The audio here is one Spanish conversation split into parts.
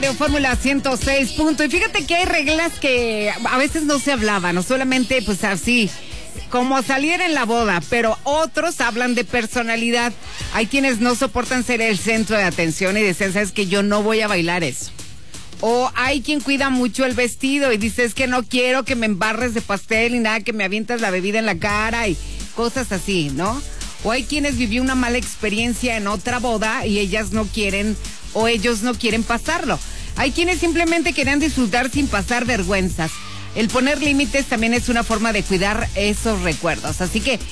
Fórmula 106. Y fíjate que hay reglas que a veces no se hablaban, no solamente pues así como saliera en la boda, pero otros hablan de personalidad. Hay quienes no soportan ser el centro de atención y dicen, sabes que yo no voy a bailar eso. O hay quien cuida mucho el vestido y dice, es que no quiero que me embarres de pastel ni nada, que me avientas la bebida en la cara y cosas así, ¿no? O hay quienes vivió una mala experiencia en otra boda y ellas no quieren o ellos no quieren pasarlo. Hay quienes simplemente querían disfrutar sin pasar vergüenzas. El poner límites también es una forma de cuidar esos recuerdos. Así que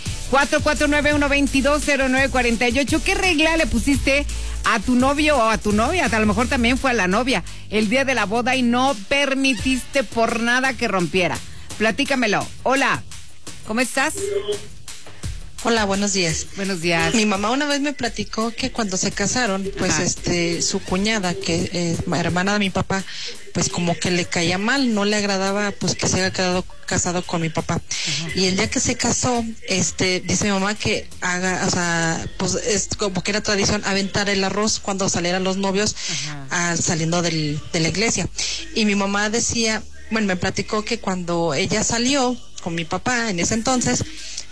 449-122-0948. ¿Qué regla le pusiste a tu novio o a tu novia? A lo mejor también fue a la novia el día de la boda y no permitiste por nada que rompiera. Platícamelo. Hola, ¿cómo estás? Hola, buenos días. Buenos días. Mi mamá una vez me platicó que cuando se casaron, pues su cuñada, que es hermana de mi papá, pues como que le caía mal, no le agradaba pues que se haya quedado casado con mi papá. Y el día que se casó, dice mi mamá que pues es como que era tradición aventar el arroz cuando salieran los novios saliendo de la iglesia. Y mi mamá decía, bueno, me platicó que cuando ella salió con mi papá en ese entonces,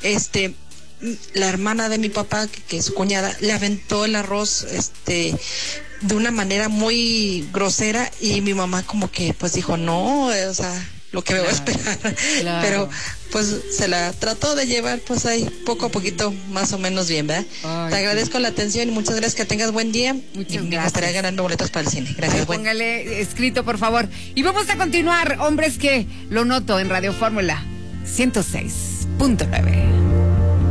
la hermana de mi papá, que es su cuñada, le aventó el arroz, de una manera muy grosera y mi mamá como que pues dijo, no, lo que me voy a esperar. Claro. Pero pues se la trató de llevar pues ahí poco a poquito más o menos bien, ¿verdad? Te agradezco la atención y muchas gracias, que tengas buen día. Muchas gracias. Me gustaría ganando boletos para el cine. Gracias. Póngale escrito, por favor. Y vamos a continuar, hombres, que lo noto en Radio Fórmula 106.9.